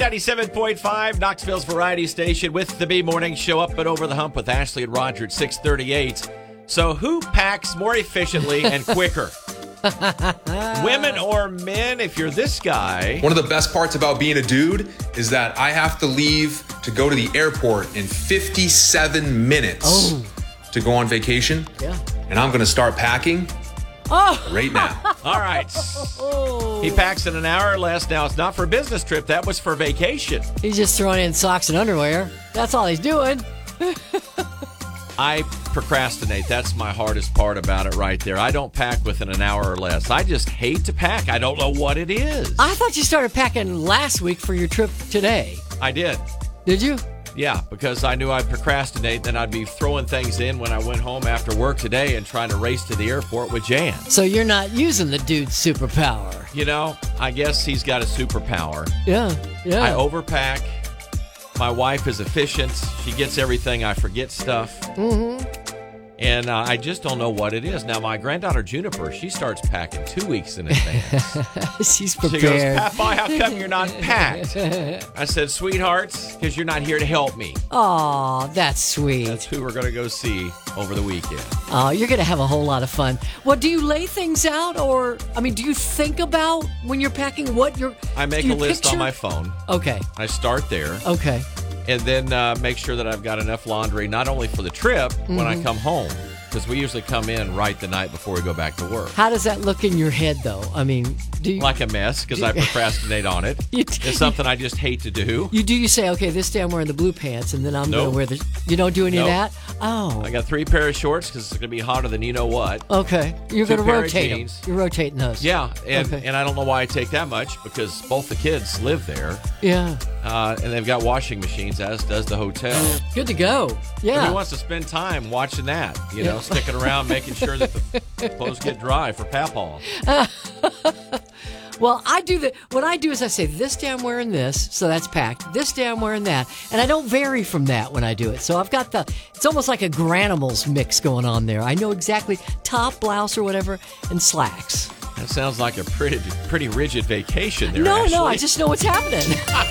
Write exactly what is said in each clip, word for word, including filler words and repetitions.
ninety-seven point five, Knoxville's Variety Station with the B Morning Show, up and over the hump with Ashley and Roger at six thirty-eight. So who packs more efficiently and quicker? Women or men? If you're this guy. One of the best parts about being a dude is that I have to leave to go to the airport in fifty-seven minutes Oh. to go on vacation. Yeah. And I'm going to start packing Oh. right now. All right. He packs in an hour or less. Now, it's not for a business trip. That was for vacation. He's just throwing in socks and underwear. That's all he's doing. I procrastinate. That's my hardest part about it right there. I don't pack within an hour or less. I just hate to pack. I don't know what it is. I thought you started packing last week for your trip today. I did. Did you? Yeah, because I knew I'd procrastinate, then I'd be throwing things in when I went home after work today and trying to race to the airport with Jan. So you're not using the dude's superpower. You know, I guess he's got a superpower. Yeah, yeah. I overpack. My wife is efficient. She gets everything. I forget stuff. Mm-hmm. And uh, I just don't know what it is. Now, my granddaughter, Juniper, she starts packing two weeks in advance. She's She goes, prepared. Papa, how come you're not packed? I said, sweetheart, because you're not here to help me. Aw, that's sweet. That's who we're going to go see over the weekend. Oh, you're going to have a whole lot of fun. Well, do you lay things out, or, I mean, do you think about when you're packing what you're... I make do a you list picture? on my phone. Okay, I start there. okay. And then uh, make sure that I've got enough laundry, not only for the trip, Mm-hmm. when I come home. Because we usually come in right the night before we go back to work. How does that look in your head, though? I mean, do you... Like a mess, because I procrastinate on it. You- It's something I just hate to do. You do you say, okay, this day I'm wearing the blue pants, and then I'm going Nope. to wear the... You don't do any Nope. of that? Oh, I got three pair of shorts because it's going to be hotter than you know what. okay. You're Two going to pair of rotate them. jeans. You're rotating those. Yeah, and, Okay. and I don't know why I take that much, because both the kids live there, Yeah. uh, and they've got washing machines, as does the hotel. Good to go. Who Yeah. wants to spend time watching that? You know, Yeah. sticking around, making sure that the clothes get dry for Papaw. Well, I do the what I do is I say this day I'm wearing this, so that's packed. This day I'm wearing that, and I don't vary from that when I do it. So I've got the it's almost like a Granimals mix going on there. I know exactly top, blouse, or whatever, and slacks. That sounds like a pretty pretty rigid vacation there, No, Ashley. no, I just know what's happening.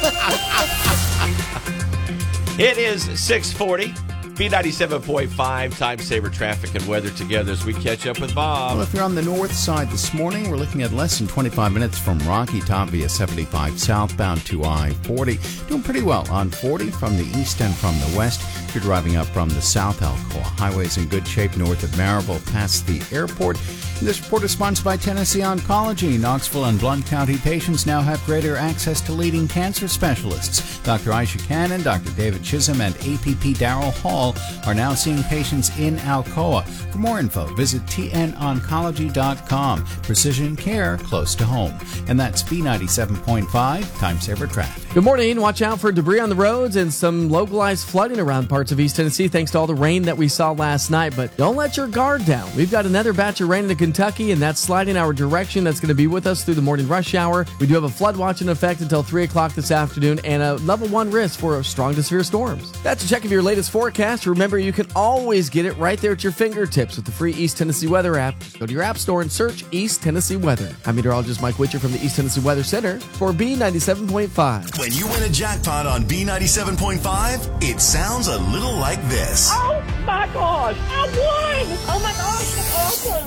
It is six forty. B ninety-seven point five, time saver traffic and weather together as we catch up with Bob. Well, if you're on the north side this morning, we're looking at less than twenty-five minutes from Rocky Top via seventy-five southbound to I forty. Doing pretty well on forty from the east and from the west. If you're driving up from the south, Alcoa Highway's in good shape north of Maryville past the airport. And this report is sponsored by Tennessee Oncology. Knoxville and Blount County patients now have greater access to leading cancer specialists. Doctor Aisha Cannon, Doctor David Chisholm, and A P P Darrell Hall are now seeing patients in Alcoa. For more info, visit T N oncology dot com. Precision care close to home. And that's B ninety-seven point five, time saver traffic. Good morning. Watch out for debris on the roads and some localized flooding around parts of East Tennessee thanks to all the rain that we saw last night. But don't let your guard down. We've got another batch of rain into Kentucky, and that's sliding our direction. That's going to be with us through the morning rush hour. We do have a flood watch in effect until three o'clock this afternoon and a level one risk for strong to severe storms. That's a check of your latest forecast. Remember, you can always get it right there at your fingertips with the free East Tennessee Weather app. Just go to your app store and search East Tennessee Weather. I'm meteorologist Mike Witcher from the East Tennessee Weather Center for B ninety-seven point five. When you win a jackpot on B ninety-seven point five, it sounds a little like this. Oh my gosh, I won! Oh my gosh, that's awesome!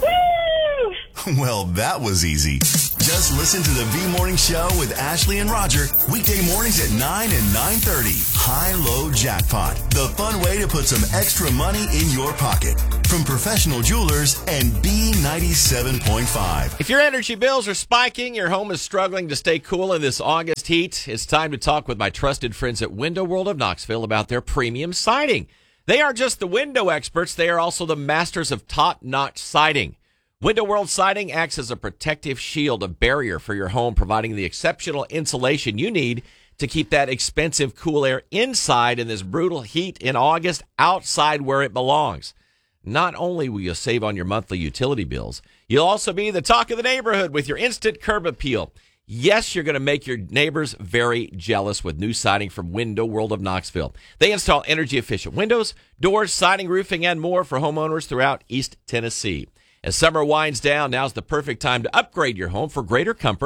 Woo! Well, that was easy. Just listen to the V Morning Show with Ashley and Roger, weekday mornings at nine and nine thirty. High-Low Jackpot, the fun way to put some extra money in your pocket. From professional jewelers and B ninety-seven point five. If your energy bills are spiking, your home is struggling to stay cool in this August heat, it's time to talk with my trusted friends at Window World of Knoxville about their premium siding. They are just the window experts. They are also the masters of top-notch siding. Window World Siding acts as a protective shield, a barrier for your home, providing the exceptional insulation you need to keep that expensive cool air inside in this brutal heat in August, outside where it belongs. Not only will you save on your monthly utility bills, you'll also be the talk of the neighborhood with your instant curb appeal. Yes, you're going to make your neighbors very jealous with new siding from Window World of Knoxville. They install energy-efficient windows, doors, siding, roofing, and more for homeowners throughout East Tennessee. As summer winds down, now's the perfect time to upgrade your home for greater comfort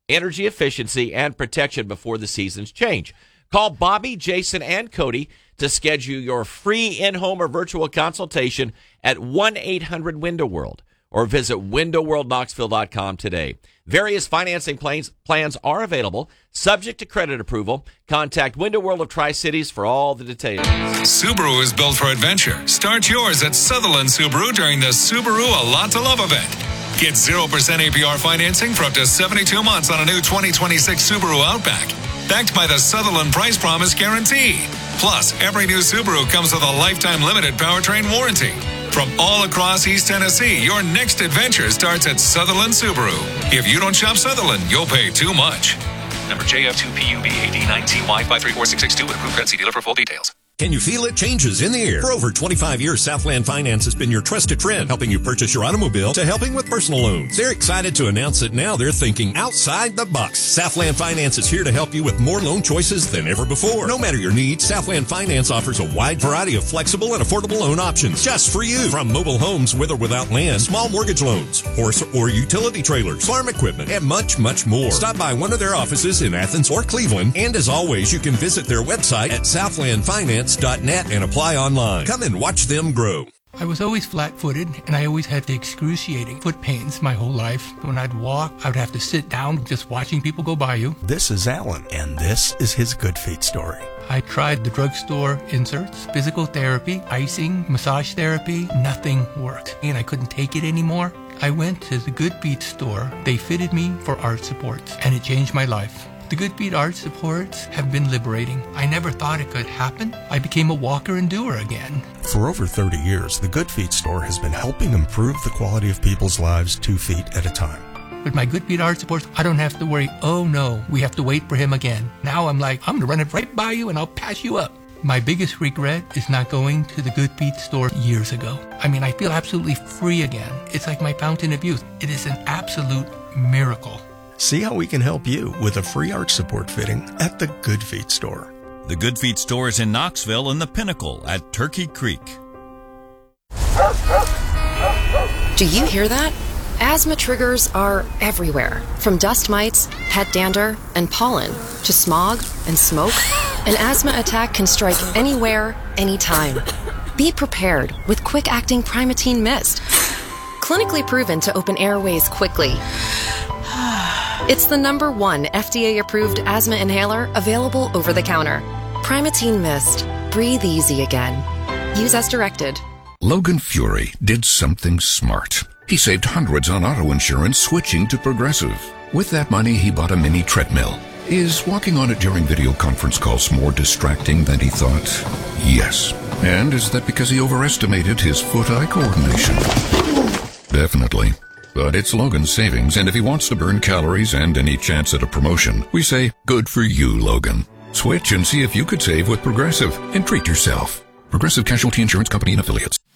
energy efficiency, and protection before the seasons change. Call Bobby, Jason, and Cody to schedule your free in-home or virtual consultation at one eight hundred window world or visit window world knoxville dot com today. Various financing plans, plans are available, subject to credit approval. Contact Window World of Tri-Cities for all the details. Subaru is built for adventure. Start yours at Sutherland Subaru during the Subaru A Lot to Love event. Get zero percent A P R financing for up to seventy-two months on a new twenty twenty-six Subaru Outback, backed by the Sutherland Price Promise Guarantee. Plus, every new Subaru comes with a lifetime limited powertrain warranty. From all across East Tennessee, your next adventure starts at Sutherland Subaru. If you don't shop Sutherland, you'll pay too much. Number J F two P U B A D nine T Y five three four six six two with approved credit. See dealer for full details. Can you feel it? Changes in the air. For over twenty-five years, Southland Finance has been your trusted friend, helping you purchase your automobile to helping with personal loans. They're excited to announce that now they're thinking outside the box. Southland Finance is here to help you with more loan choices than ever before. No matter your needs, Southland Finance offers a wide variety of flexible and affordable loan options just for you. From mobile homes with or without land, small mortgage loans, horse or utility trailers, farm equipment, and much, much more. Stop by one of their offices in Athens or Cleveland. And as always, you can visit their website at southland finance dot net and apply online. Come and watch them grow. I was always flat-footed, and I always had the excruciating foot pains my whole life. When I'd walk, I would have to sit down just watching people go by you. This is Alan, and this is his Good Feet story. I tried the drugstore inserts, physical therapy, icing, massage therapy. Nothing worked, and I couldn't take it anymore. I went to the Good Feet store. They fitted me for arch supports, and it changed my life. The Good Feet arch supports have been liberating. I never thought it could happen. I became a walker and doer again. For over thirty years, the Good Feet store has been helping improve the quality of people's lives two feet at a time. With my Good Feet arch supports, I don't have to worry, oh no, we have to wait for him again. Now I'm like, I'm going to run it right by you and I'll pass you up. My biggest regret is not going to the Good Feet store years ago. I mean, I feel absolutely free again. It's like my fountain of youth. It is an absolute miracle. See how we can help you with a free arch support fitting at the Good Feet store. The Good Feet store is in Knoxville and the Pinnacle at Turkey Creek. Do you hear that? Asthma triggers are everywhere, from dust mites, pet dander, and pollen, to smog and smoke. An asthma attack can strike anywhere, anytime. Be prepared with quick-acting Primatene Mist. Clinically proven to open airways quickly. It's the number one F D A-approved asthma inhaler available over the counter. Primatene Mist. Breathe easy again. Use as directed. Logan Fury did something smart. He saved hundreds on auto insurance switching to Progressive. With that money, he bought a mini treadmill. Is walking on it during video conference calls more distracting than he thought? Yes. And is that because he overestimated his foot-eye coordination? Definitely. But it's Logan's savings, and if he wants to burn calories and any chance at a promotion, we say, good for you, Logan. Switch and see if you could save with Progressive and treat yourself. Progressive Casualty Insurance Company and Affiliates.